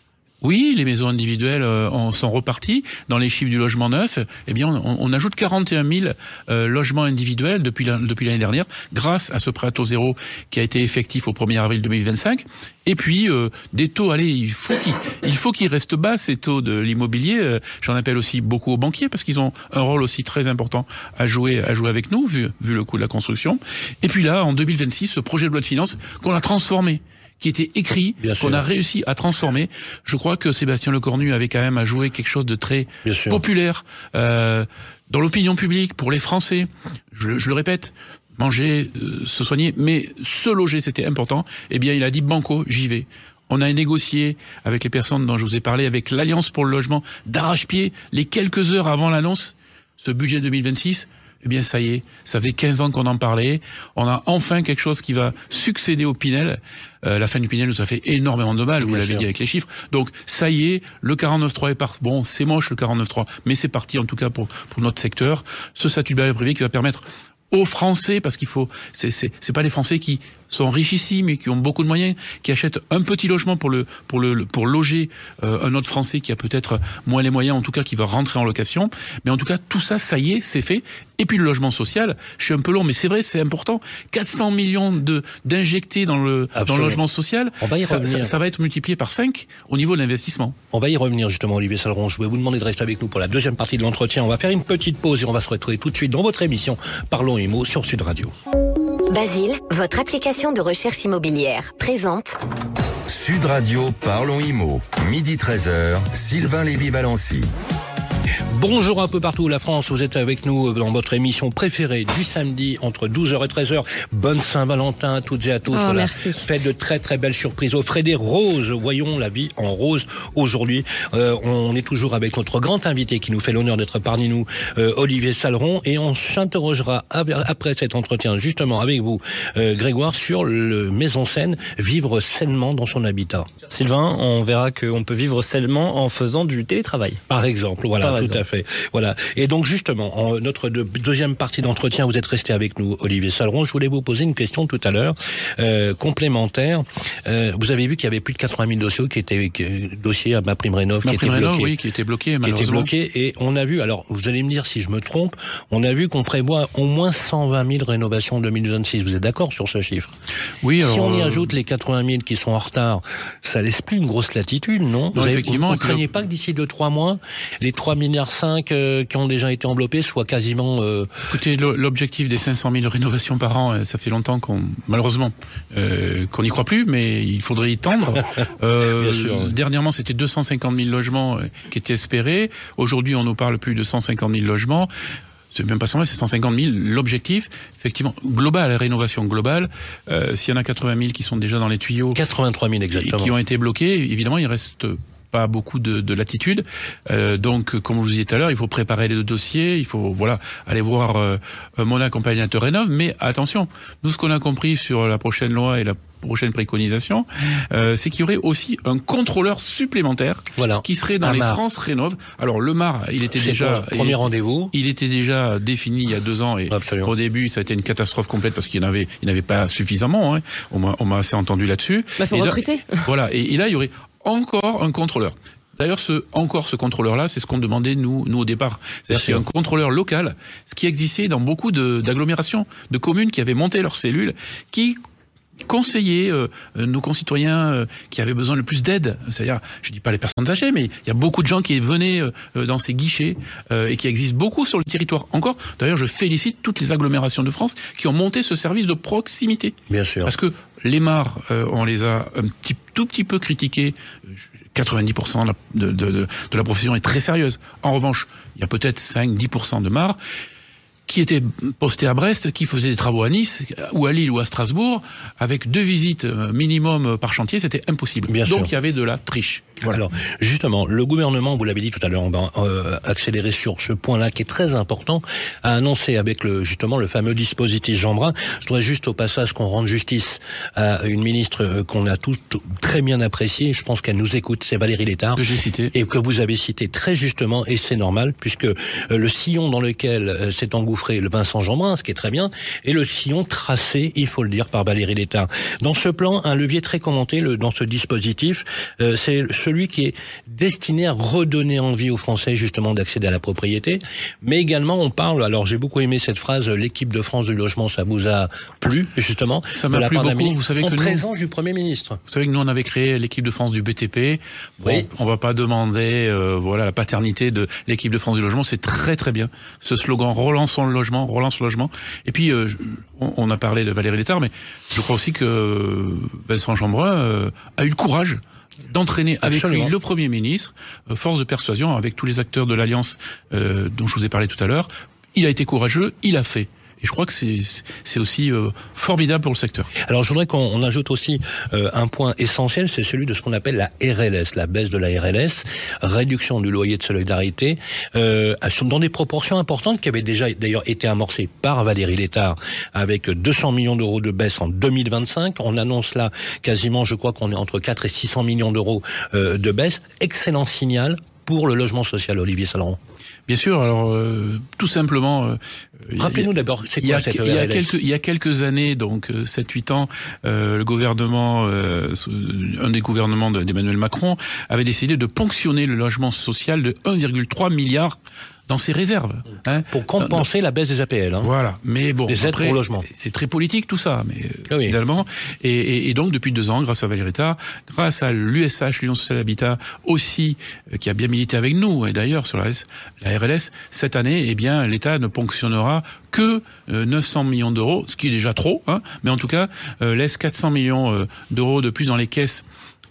oui, les maisons individuelles euh, sont reparties. Dans les chiffres du logement neuf, eh bien, on, on ajoute quarante et un mille euh, logements individuels depuis, la, depuis l'année dernière, grâce à ce prêt à taux zéro qui a été effectif au premier avril deux mille vingt-cinq. Et puis, euh, des taux, allez, il faut qu'ils, il faut qu'ils restent bas, ces taux de l'immobilier. Euh, j'en appelle aussi beaucoup aux banquiers, parce qu'ils ont un rôle aussi très important à jouer, à jouer avec nous, vu, vu le coût de la construction. Et puis là, en deux mille vingt-six, ce projet de loi de finances qu'on a transformé, qui était écrit, Bien qu'on sûr. a réussi à transformer. Je crois que Sébastien Lecornu avait quand même à jouer quelque chose de très Bien populaire euh, dans l'opinion publique pour les Français. Je, je le répète, manger, euh, se soigner, mais se loger, c'était important. Eh bien, il a dit banco, j'y vais. On a négocié avec les personnes dont je vous ai parlé, avec l'Alliance pour le logement, d'arrache-pied, les quelques heures avant l'annonce, ce budget deux mille vingt-six. Eh bien, ça y est, ça fait quinze ans qu'on en parlait. On a enfin quelque chose qui va succéder au Pinel. Euh, la fin du Pinel nous a fait énormément de mal, vous l'avez dit avec les chiffres. Donc, ça y est, le quarante-neuf trois est parti. Bon, c'est moche le quarante-neuf trois, mais c'est parti en tout cas pour, pour notre secteur. Ce statut de bailleur privé qui va permettre aux Français, parce qu'il faut, c'est, c'est, c'est pas les Français qui sont richissimes et qui ont beaucoup de moyens, qui achètent un petit logement pour le, pour le, pour loger euh, un autre Français qui a peut-être moins les moyens, en tout cas qui va rentrer en location. Mais en tout cas, tout ça, ça y est, c'est fait. Et puis le logement social, je suis un peu long, mais c'est vrai, c'est important. quatre cents millions de, d'injectés dans le, Absolument. dans le logement social. On va y ça, ça, ça va être multiplié par cinq au niveau de l'investissement. On va y revenir justement, Olivier Saleron. Je vais vous demander de rester avec nous pour la deuxième partie de l'entretien. On va faire une petite pause et on va se retrouver tout de suite dans votre émission Parlons Immo sur Sud Radio. Basile, votre application de recherche immobilière, présente Sud Radio Parlons Immo, midi treize heures, Sylvain Lévy-Valency. Bonjour un peu partout la France, vous êtes avec nous dans votre émission préférée du samedi entre douze heures et treize heures. Bonne Saint-Valentin à toutes et à tous. Oh, voilà. merci. Faites de très très belles surprises. Offrez des roses. Voyons la vie en rose aujourd'hui. Euh, on est toujours avec notre grand invité qui nous fait l'honneur d'être parmi nous, euh, Olivier Saleron, et on s'interrogera après cet entretien justement avec vous, euh, Grégoire, sur le mise-en-scène vivre sainement dans son habitat. Sylvain, on verra qu'on peut vivre sainement en faisant du télétravail. Par exemple, voilà, Par tout exemple. à fait. Voilà. Et donc justement, en notre de, deuxième partie d'entretien, vous êtes resté avec nous, Olivier Saleron. Je voulais vous poser une question tout à l'heure, euh, complémentaire. Euh, vous avez vu qu'il y avait plus de quatre-vingt mille dossiers qui étaient que, dossiers à MaPrimeRénov' qui étaient bloqués. Oui, qui étaient bloqués, qui étaient malheureusement. bloqués. Et on a vu, alors vous allez me dire si je me trompe, on a vu qu'on prévoit au moins cent vingt mille rénovations en deux mille vingt-six. Vous êtes d'accord sur ce chiffre? Oui. Si alors, on y euh, ajoute les quatre-vingt mille qui sont en retard, ça laisse plus une grosse latitude, non? Non, Vous avez- effectivement, Vous et ne puis craignez le- pas que d'ici deux trois mois, les trois virgule cinq milliards euh, qui ont déjà été enveloppés soient quasiment... Euh... Écoutez, le- l'objectif des cinq cent mille rénovations par an, euh, ça fait longtemps qu'on, malheureusement, euh, qu'on n'y croit plus, mais il faudrait y tendre. Euh, Bien sûr, oui. Dernièrement, c'était deux cent cinquante mille logements euh, qui étaient espérés. Aujourd'hui, on nous parle plus de cent cinquante mille logements. C'est même pas cent, c'est cent cinquante mille. L'objectif, effectivement, global, la rénovation globale, euh, s'il y en a quatre-vingt mille qui sont déjà dans les tuyaux quatre-vingt-trois mille et exactement. qui ont été bloqués, évidemment, il reste pas beaucoup de, de latitude. Euh, donc, comme je vous disais tout à l'heure, il faut préparer les dossiers, il faut voilà aller voir euh, mon accompagnateur Rénov'. Mais attention, nous, ce qu'on a compris sur la prochaine loi et la prochaine préconisation, euh, c'est qu'il y aurait aussi un contrôleur supplémentaire Voilà. qui serait dans Un les M A R. France Rénov'. Alors, le M A R, il était C'est déjà... pour le premier il- rendez-vous. Il était déjà défini il y a deux ans et Absolument. au début, ça a été une catastrophe complète parce qu'il n'y en avait, il n'y avait pas suffisamment. Hein. On m'a, on m'a assez entendu là-dessus. Bah, faut Et là- recruter. Voilà. Et, et là, il y aurait encore un contrôleur. D'ailleurs, ce, encore ce contrôleur-là, c'est ce qu'on demandait nous, nous au départ. C'est-à-dire qu'il y a un contrôleur local, ce qui existait dans beaucoup de, d'agglomérations, de communes qui avaient monté leurs cellules, qui conseiller euh, nos concitoyens euh, qui avaient besoin le plus d'aide, c'est-à-dire, je dis pas les personnes âgées, mais il y a beaucoup de gens qui venaient euh, dans ces guichets euh, et qui existent beaucoup sur le territoire encore. D'ailleurs, je félicite toutes les agglomérations de France qui ont monté ce service de proximité. Bien sûr. Parce que les M A R, euh, on les a un petit, tout petit peu critiqués. quatre-vingt-dix pour cent de, de, de, de la profession est très sérieuse. En revanche, il y a peut-être cinq à dix pour cent de M A R qui étaient postés à Brest, qui faisaient des travaux à Nice, ou à Lille, ou à Strasbourg, avec deux visites minimum par chantier, c'était impossible. Bien Donc sûr. il y avait de la triche. Voilà. Alors, justement, le gouvernement, vous l'avez dit tout à l'heure, on va euh, accélérer sur ce point-là qui est très important, a annoncé avec le justement le fameux dispositif Jean Brun. Je voudrais juste au passage qu'on rende justice à une ministre euh, qu'on a tous très bien appréciée. Je pense qu'elle nous écoute, c'est Valérie Létard. Que j'ai cité. Et que vous avez cité très justement, et c'est normal, puisque euh, le sillon dans lequel euh, s'est engouffré le Vincent Jeanbrun, ce qui est très bien, et le sillon tracé, il faut le dire, par Valérie Létard. Dans ce plan, un levier très commenté le, dans ce dispositif, euh, c'est celui qui est destiné à redonner envie aux Français justement d'accéder à la propriété, mais également on parle, alors j'ai beaucoup aimé cette phrase, l'équipe de France du logement, ça vous a plu, justement, Ça de m'a la plu part d'un beaucoup, ministre, vous savez en que nous- présence du Premier ministre. Vous savez que nous, on avait créé l'équipe de France du B T P. Bon, Oui. on va pas demander, euh, voilà, la paternité de l'équipe de France du logement. C'est très très bien. Ce slogan, relançons le logement, relance le logement. Et puis, euh, je- on, on a parlé de Valérie Létard, mais je crois aussi que Vincent Jeanbrun euh, a eu le courage d'entraîner avec Absolument. lui le Premier ministre, euh, force de persuasion, avec tous les acteurs de l'Alliance euh, dont je vous ai parlé tout à l'heure. Il a été courageux, il a fait. Et je crois que c'est c'est aussi euh, formidable pour le secteur. Alors je voudrais qu'on on ajoute aussi euh, un point essentiel, c'est celui de ce qu'on appelle la R L S, la baisse de la R L S, réduction du loyer de solidarité, euh, dans des proportions importantes qui avaient déjà d'ailleurs été amorcées par Valérie Létard, avec deux cents millions d'euros de baisse en deux mille vingt-cinq. On annonce là quasiment, je crois qu'on est entre quatre et six cents millions d'euros euh, de baisse. Excellent signal pour le logement social, Olivier Saleron. Bien sûr, alors euh, tout simplement... Euh, Rappelez-nous d'abord, c'est Il y, quoi a, cette il, y a R L S? quelques, il y a quelques années, donc sept huit ans, euh, le gouvernement, euh, un des gouvernements d'Emmanuel Macron, avait décidé de ponctionner le logement social de un virgule trois milliard dans ses réserves. Hein. Pour compenser la baisse des A P L. Hein. Voilà, mais bon, Des aides après, pour logement. c'est très politique tout ça, mais Ah oui. finalement, et, et, et donc depuis deux ans, grâce à Valérie Létard, grâce à l'U S H, l'Union sociale habitat aussi, euh, qui a bien milité avec nous, et d'ailleurs sur la, S, la R L S, cette année, eh bien, l'État ne ponctionnera que euh, neuf cents millions d'euros, ce qui est déjà trop, hein, mais en tout cas, euh, laisse quatre cents millions euh, d'euros de plus dans les caisses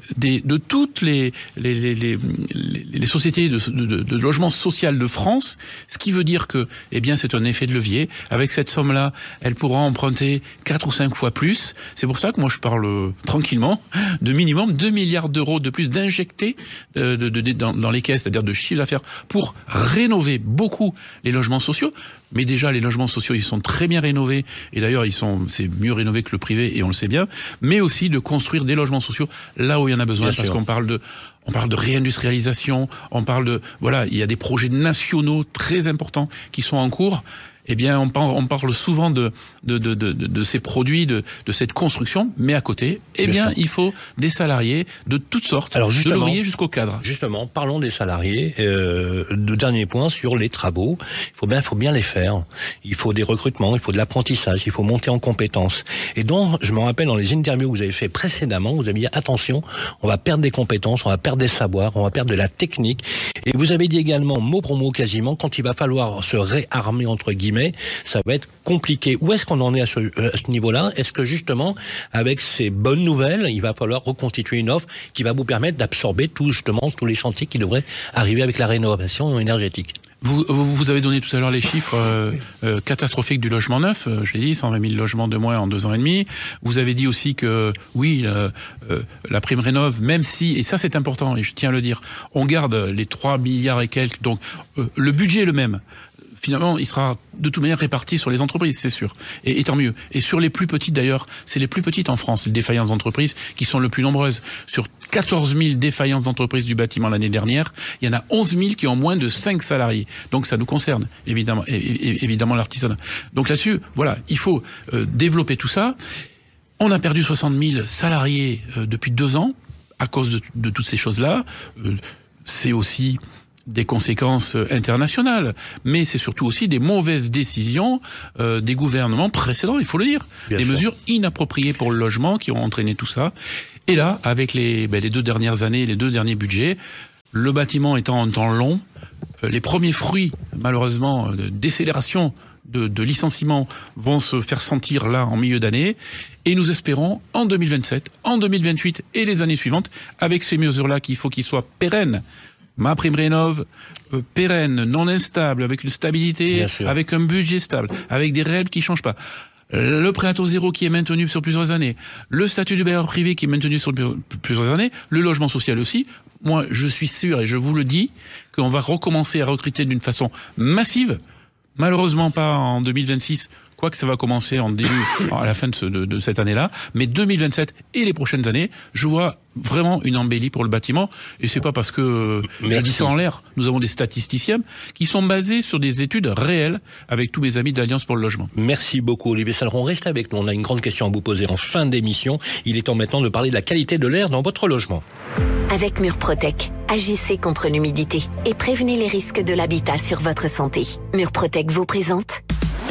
des, de toutes les, les, les, les, les sociétés de, de, de logement social de France, ce qui veut dire que, eh bien, c'est un effet de levier. Avec cette somme-là, elle pourra emprunter quatre ou cinq fois plus. C'est pour ça que moi, je parle euh, tranquillement de minimum deux milliards d'euros de plus d'injectés euh, de, de, de, dans, dans les caisses, c'est-à-dire de chiffre d'affaires, pour rénover beaucoup les logements sociaux. Mais déjà, les logements sociaux, ils sont très bien rénovés. Et d'ailleurs, ils sont, c'est mieux rénové que le privé, et on le sait bien. Mais aussi de construire des logements sociaux là où il y en a besoin, bien parce sûr. qu'on parle de, on parle de réindustrialisation, on parle de, voilà, il y a des projets nationaux très importants qui sont en cours. Eh bien, on parle, on parle souvent de, de, de, de, de ces produits, de, de cette construction, mais à côté, eh bien, bien il faut des salariés de toutes sortes, alors de l'ouvrier jusqu'au cadre. Justement, parlons des salariés. Euh, de dernier point sur les travaux. Il faut bien, il faut bien les faire. Il faut des recrutements, il faut de l'apprentissage, il faut monter en compétences. Et donc, je me rappelle dans les interviews que vous avez fait précédemment, vous avez dit attention, on va perdre des compétences, on va perdre des savoirs, on va perdre de la technique. Et vous avez dit également, mot pour mot quasiment, quand il va falloir se réarmer entre guillemets, ça va être compliqué. Où est-ce qu'on en est à ce, à ce niveau-là? Est-ce que justement, avec ces bonnes nouvelles, il va falloir reconstituer une offre qui va vous permettre d'absorber tout justement tous les chantiers qui devraient arriver avec la rénovation énergétique? Vous, vous avez donné tout à l'heure les chiffres euh, euh, catastrophiques du logement neuf. Euh, je l'ai dit, cent vingt mille logements de moins en deux ans et demi. Vous avez dit aussi que, oui, euh, euh, la prime rénov, même si, et ça c'est important, et je tiens à le dire, on garde les trois milliards et quelques, donc euh, le budget est le même. Finalement, il sera de toute manière réparti sur les entreprises, c'est sûr. Et, et tant mieux. Et sur les plus petites d'ailleurs, c'est les plus petites en France, les défaillances d'entreprises, qui sont les plus nombreuses. Sur quatorze mille défaillances d'entreprises du bâtiment l'année dernière, il y en a onze mille qui ont moins de cinq salariés. Donc ça nous concerne, évidemment, et, et, évidemment l'artisanat. Donc là-dessus, voilà, il faut euh, développer tout ça. On a perdu soixante mille salariés euh, depuis deux ans à cause de, de toutes ces choses-là. Euh, c'est aussi des conséquences internationales, mais c'est surtout aussi des mauvaises décisions euh, des gouvernements précédents, il faut le dire. Bien des sûr. Mesures inappropriées pour le logement qui ont entraîné tout ça. Et là, avec les, ben, les deux dernières années, les deux derniers budgets, le bâtiment étant en temps long, euh, les premiers fruits, malheureusement, de décélération de, de licenciements vont se faire sentir là en milieu d'année. Et nous espérons en deux mille vingt-sept, en deux mille vingt-huit et les années suivantes, avec ces mesures-là qu'il faut qu'ils soient pérennes, Ma prime rénov, euh, pérenne, non instable, avec une stabilité, avec un budget stable, avec des règles qui ne changent pas. Le prêt à taux zéro qui est maintenu sur plusieurs années, le statut du bailleur privé qui est maintenu sur plusieurs années, le logement social aussi. Moi, je suis sûr, et je vous le dis, qu'on va recommencer à recruter d'une façon massive. Malheureusement pas en deux mille vingt-six, quoique ça va commencer en début, à la fin de, ce, de, de cette année-là, mais deux mille vingt-sept et les prochaines années, je vois vraiment une embellie pour le bâtiment, et c'est pas parce que Merci. je dis ça en l'air. Nous avons des statisticiens qui sont basés sur des études réelles avec tous mes amis d'Alliance pour le logement. Merci beaucoup Olivier Saleron, restez avec nous, on a une grande question à vous poser en fin d'émission. Il est temps maintenant de parler de la qualité de l'air dans votre logement. Avec Murprotec, agissez contre l'humidité et prévenez les risques de l'habitat sur votre santé. Murprotec vous présente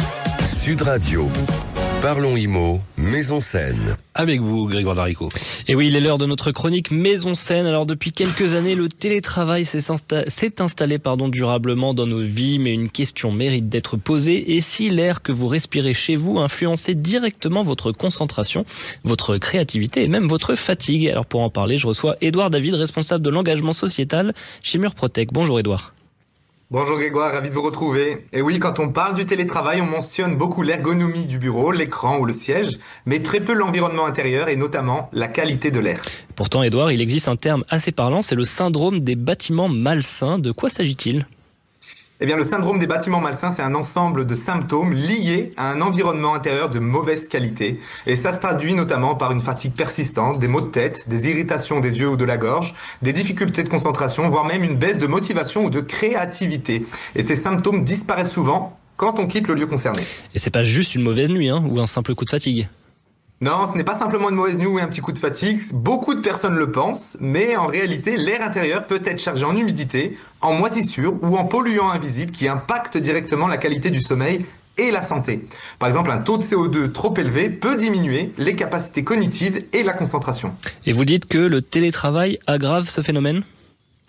Sud Radio. Parlons Immo, Maison Saine. Avec vous, Grégoire Darico. Et oui, il est l'heure de notre chronique Maison Saine. Alors, depuis quelques années, le télétravail s'est installé, s'est installé pardon, durablement dans nos vies, mais une question mérite d'être posée. Et si l'air que vous respirez chez vous influençait directement votre concentration, votre créativité et même votre fatigue? Alors, pour en parler, je reçois Édouard David, responsable de l'engagement sociétal chez Murprotec. Bonjour Édouard. Bonjour Grégoire, ravi de vous retrouver. Et oui, quand on parle du télétravail, on mentionne beaucoup l'ergonomie du bureau, l'écran ou le siège, mais très peu l'environnement intérieur et notamment la qualité de l'air. Pourtant Édouard, il existe un terme assez parlant, c'est le syndrome des bâtiments malsains. De quoi s'agit-il ? Eh bien, le syndrome des bâtiments malsains, c'est un ensemble de symptômes liés à un environnement intérieur de mauvaise qualité. Et ça se traduit notamment par une fatigue persistante, des maux de tête, des irritations des yeux ou de la gorge, des difficultés de concentration, voire même une baisse de motivation ou de créativité. Et ces symptômes disparaissent souvent quand on quitte le lieu concerné. Et c'est pas juste une mauvaise nuit, hein, ou un simple coup de fatigue. Non, ce n'est pas simplement une mauvaise nuit ou un petit coup de fatigue. Beaucoup de personnes le pensent, mais en réalité, l'air intérieur peut être chargé en humidité, en moisissure ou en polluants invisibles qui impactent directement la qualité du sommeil et la santé. Par exemple, un taux de C O deux trop élevé peut diminuer les capacités cognitives et la concentration. Et vous dites que le télétravail aggrave ce phénomène ?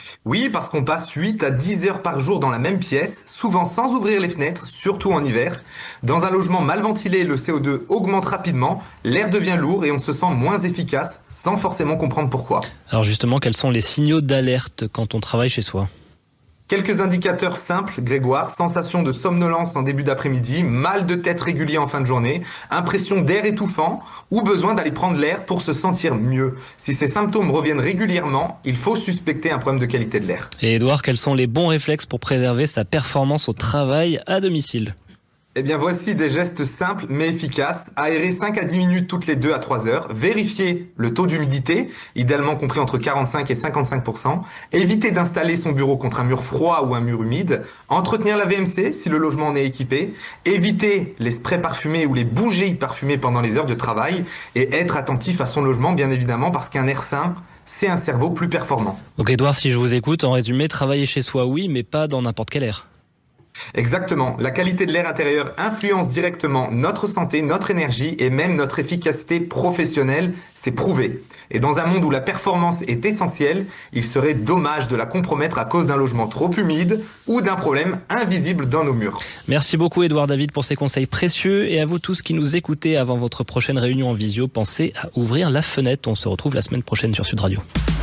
Oui, parce qu'on passe huit à dix heures par jour dans la même pièce, souvent sans ouvrir les fenêtres, surtout en hiver. Dans un logement mal ventilé, le C O deux augmente rapidement, l'air devient lourd et on se sent moins efficace, sans forcément comprendre pourquoi. Alors justement, quels sont les signaux d'alerte quand on travaille chez soi ? Quelques indicateurs simples, Grégoire: sensation de somnolence en début d'après-midi, mal de tête régulier en fin de journée, impression d'air étouffant ou besoin d'aller prendre l'air pour se sentir mieux. Si ces symptômes reviennent régulièrement, il faut suspecter un problème de qualité de l'air. Et Edouard, quels sont les bons réflexes pour préserver sa performance au travail à domicile ? Eh bien, voici des gestes simples mais efficaces. Aérer cinq à dix minutes toutes les deux à trois heures. Vérifier le taux d'humidité, idéalement compris entre quarante-cinq et cinquante-cinq pour cent. Éviter d'installer son bureau contre un mur froid ou un mur humide. Entretenir la V M C si le logement en est équipé. Éviter les sprays parfumés ou les bougies parfumées pendant les heures de travail. Et être attentif à son logement, bien évidemment, parce qu'un air sain, c'est un cerveau plus performant. Donc Edouard, si je vous écoute, en résumé, travailler chez soi, oui, mais pas dans n'importe quel air. Exactement. La qualité de l'air intérieur influence directement notre santé, notre énergie et même notre efficacité professionnelle, c'est prouvé. Et dans un monde où la performance est essentielle, il serait dommage de la compromettre à cause d'un logement trop humide ou d'un problème invisible dans nos murs. Merci beaucoup Edouard David pour ces conseils précieux, et à vous tous qui nous écoutez avant votre prochaine réunion en visio, pensez à ouvrir la fenêtre. On se retrouve la semaine prochaine sur Sud Radio.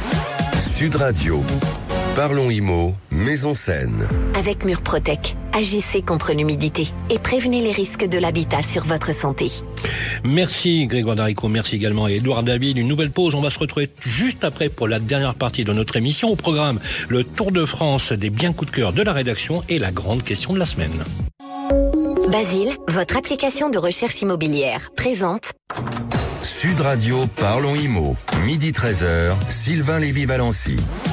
Sud Radio. Parlons Immo, Maison Saine. Avec Murprotec, agissez contre l'humidité et prévenez les risques de l'habitat sur votre santé. Merci Grégoire Darico, merci également à Edouard David. Une nouvelle pause, on va se retrouver juste après pour la dernière partie de notre émission. Au programme, le Tour de France des biens coups de cœur de la rédaction et la grande question de la semaine. Basile, votre application de recherche immobilière, présente Sud Radio, Parlons Immo, midi treize heures, Sylvain Lévy-Valency.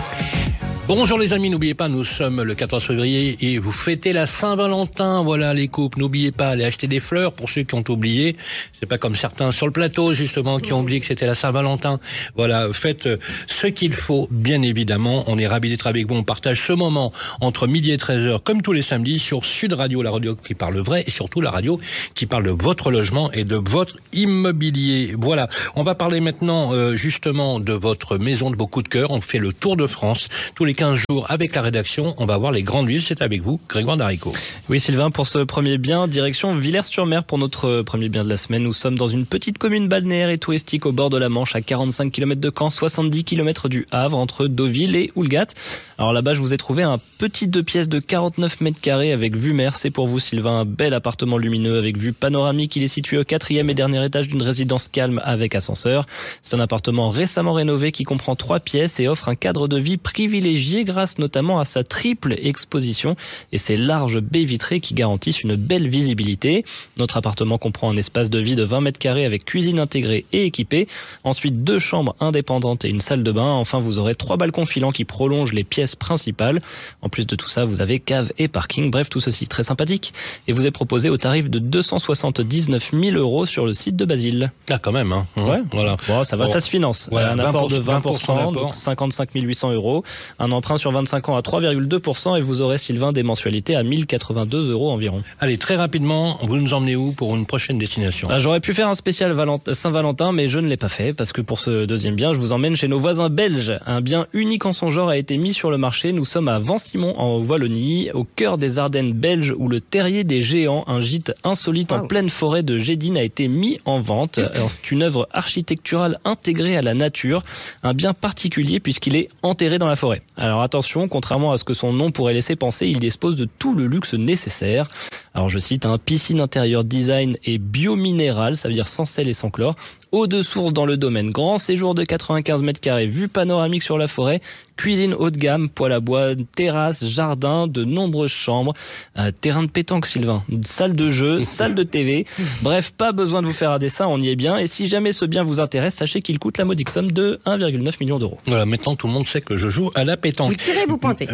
Bonjour les amis, n'oubliez pas, nous sommes le quatorze février et vous fêtez la Saint-Valentin. Voilà les couples, n'oubliez pas, allez acheter des fleurs pour ceux qui ont oublié. C'est pas comme certains sur le plateau justement qui ont oublié que c'était la Saint-Valentin. Voilà, faites ce qu'il faut, bien évidemment. On est ravis d'être avec vous, on partage ce moment entre midi et treize heures comme tous les samedis sur Sud Radio, la radio qui parle vrai et surtout la radio qui parle de votre logement et de votre immobilier. Voilà, on va parler maintenant euh, justement de votre maison de vos coups de cœur. On fait le tour de France tous les quinze jours avec la rédaction. On va voir les grandes villes. C'est avec vous, Grégoire Darico. Oui, Sylvain, pour ce premier bien, direction Villers-sur-Mer pour notre premier bien de la semaine. Nous sommes dans une petite commune balnéaire et touristique au bord de la Manche, à quarante-cinq kilomètres de Caen, soixante-dix kilomètres du Havre, entre Deauville et Houlgate. Alors là-bas, je vous ai trouvé un petit deux pièces de quarante-neuf mètres carrés avec vue mer. C'est pour vous, Sylvain, un bel appartement lumineux avec vue panoramique. Il est situé au quatrième et dernier étage d'une résidence calme avec ascenseur. C'est un appartement récemment rénové qui comprend trois pièces et offre un cadre de vie privilégié grâce notamment à sa triple exposition et ses larges baies vitrées qui garantissent une belle visibilité. Notre appartement comprend un espace de vie de vingt mètres carrés avec cuisine intégrée et équipée. Ensuite, deux chambres indépendantes et une salle de bain. Enfin, vous aurez trois balcons filants qui prolongent les pièces principales. En plus de tout ça, vous avez cave et parking. Bref, tout ceci très sympathique. Et vous est proposé au tarif de deux cent soixante-dix-neuf mille euros sur le site de Basile. Ah, quand même, hein. Ouais, voilà. Bon, ça va, bon. Ça se finance. Voilà, un apport de vingt pour cent, vingt pour cent donc cinquante-cinq mille huit cents euros. Un emprunt sur vingt-cinq ans à trois virgule deux pour cent et vous aurez, Sylvain, des mensualités à mille quatre-vingt-deux euros environ. Allez, très rapidement, vous nous emmenez où pour une prochaine destination? Ah, j'aurais pu faire un spécial Valent- Saint-Valentin, mais je ne l'ai pas fait parce que pour ce deuxième bien, je vous emmène chez nos voisins belges. Un bien unique en son genre a été mis sur le marché. Nous sommes à Vent-Simon, en Wallonie, au cœur des Ardennes belges, où le Terrier des Géants, un gîte insolite wow. en pleine forêt de Gédine, a été mis en vente. Alors, c'est une œuvre architecturale intégrée à la nature, un bien particulier puisqu'il est enterré dans la forêt. Alors attention, contrairement à ce que son nom pourrait laisser penser, il dispose de tout le luxe nécessaire. Alors je cite, un piscine intérieure design et biominéral, ça veut dire sans sel et sans chlore. Eau de source dans le domaine, grand séjour de quatre-vingt-quinze mètres carrés, vue panoramique sur la forêt, cuisine haut de gamme, poêle à bois, terrasse, jardin, de nombreuses chambres, euh, terrain de pétanque, Sylvain, une salle de jeu, salle de T V. Bref, pas besoin de vous faire un dessin, on y est bien. Et si jamais ce bien vous intéresse, sachez qu'il coûte la modique somme de un virgule neuf million d'euros. Voilà, maintenant tout le monde sait que je joue à la pétanque. Vous tirez, vous pointez.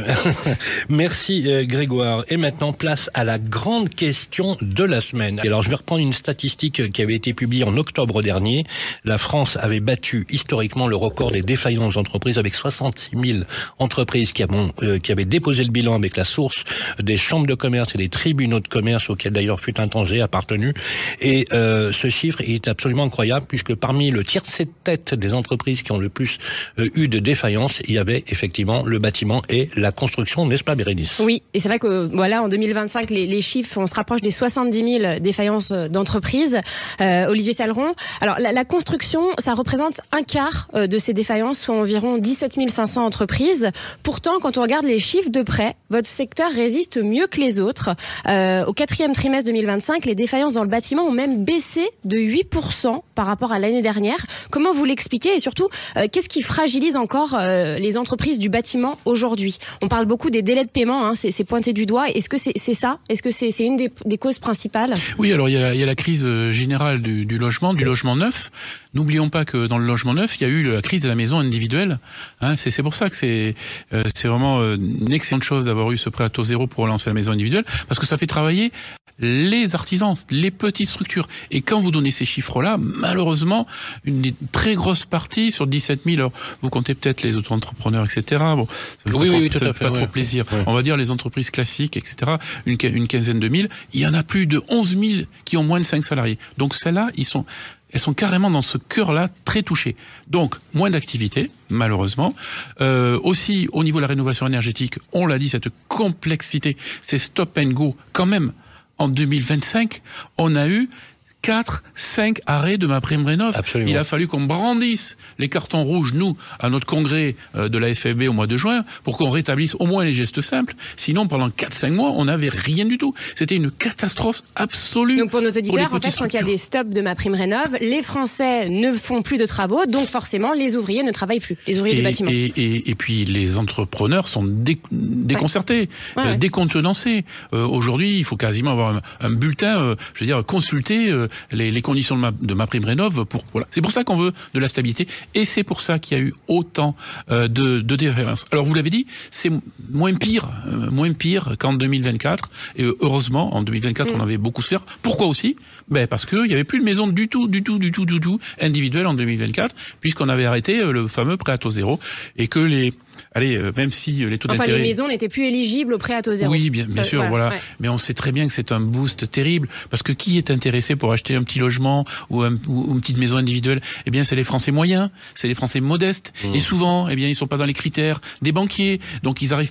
Merci euh, Grégoire. Et maintenant, place à la grande question de la semaine. Alors, je vais reprendre une statistique qui avait été publiée en octobre dernier. la France avait battu historiquement le record des défaillances d'entreprises avec soixante-six mille entreprises qui, avons, euh, qui avaient déposé le bilan avec la source des chambres de commerce et des tribunaux de commerce auxquels d'ailleurs fut un Tanger appartenu. Et euh, ce chiffre est absolument incroyable puisque parmi le tiercé de tête des entreprises qui ont le plus euh, eu de défaillances, il y avait effectivement le bâtiment et la construction, n'est-ce pas Bérénice? Oui, et c'est vrai que voilà, en deux mille vingt-cinq, les, les chiffres, on se rapproche des soixante-dix mille défaillances d'entreprises. Euh, Olivier Saleron, alors la, la construction, ça représente un quart de ces défaillances, soit environ dix-sept mille cinq cents entreprises. Pourtant, quand on regarde les chiffres de près, votre secteur résiste mieux que les autres. Euh, au quatrième trimestre deux mille vingt-cinq, les défaillances dans le bâtiment ont même baissé de huit pour cent par rapport à l'année dernière. Comment vous l'expliquez et surtout, euh, qu'est-ce qui fragilise encore euh, les entreprises du bâtiment aujourd'hui? On parle beaucoup des délais de paiement, hein, c'est, c'est pointé du doigt. Est-ce que c'est, c'est ça? Est-ce que c'est, c'est une des, des causes principales? Oui, alors il y a, il y a la crise générale du, du logement, du logement neuf. N'oublions pas que dans le logement neuf, il y a eu la crise de la maison individuelle. Hein, c'est, c'est pour ça que c'est, euh, c'est vraiment euh, une excellente chose d'avoir eu ce prêt à taux zéro pour relancer la maison individuelle, parce que ça fait travailler les artisans, les petites structures. Et quand vous donnez ces chiffres-là, malheureusement, une très grosse partie sur dix-sept mille, alors vous comptez peut-être les auto-entrepreneurs, et cetera. Bon, ça fait oui, pas, oui, trop, tout ça à fait fait, pas ouais. trop plaisir. Ouais. On va dire les entreprises classiques, et cetera. Une, une quinzaine de mille. Il y en a plus de onze mille qui ont moins de cinq salariés. Donc celles-là, ils sont... elles sont carrément dans ce cœur-là très touchées. Donc, moins d'activité, malheureusement. Euh, aussi, au niveau de la rénovation énergétique, on l'a dit, cette complexité, c'est stop and go. Quand même, en deux mille vingt-cinq, on a eu quatre, cinq arrêts de MaPrimeRénov'. Absolument. Il a fallu qu'on brandisse les cartons rouges, nous, à notre congrès de la F F B au mois de juin, pour qu'on rétablisse au moins les gestes simples. Sinon, pendant quatre cinq mois, on n'avait rien du tout. C'était une catastrophe absolue. Donc pour nos auditeurs, pour en fait, quand il y a des stops de MaPrimeRénov', les Français ne font plus de travaux, donc forcément, les ouvriers ne travaillent plus, les ouvriers et, du bâtiment. Et, et, et puis les entrepreneurs sont dé, déconcertés, ouais. Ouais, ouais. euh, décontenancés. Euh, aujourd'hui, il faut quasiment avoir un, un bulletin, euh, je veux dire, consulter euh, les, les conditions de, ma, de MaPrimeRénov'. Pour, voilà. C'est pour ça qu'on veut de la stabilité et c'est pour ça qu'il y a eu autant euh, de, de défaillances. Alors vous l'avez dit, c'est moins pire, euh, moins pire qu'en deux mille vingt-quatre. Et euh, heureusement, en deux mille vingt-quatre, mmh. on avait beaucoup souffert. Pourquoi aussi? Ben parce qu'il n'y avait plus de maison du tout, du tout, du tout, du tout individuelle en deux mille vingt-quatre, puisqu'on avait arrêté euh, le fameux prêt à taux zéro et que les Allez, euh, même si les taux enfin, d'intérêt... les maisons n'étaient plus éligibles au prêt à taux zéro. Oui, bien, bien Ça, sûr, voilà. voilà. Ouais. Mais on sait très bien que c'est un boost terrible, parce que qui est intéressé pour acheter un petit logement ou, un, ou une petite maison individuelle? Eh bien, c'est les Français moyens, c'est les Français modestes. Mmh. Et souvent, eh bien, ils sont pas dans les critères des banquiers, donc ils arrivent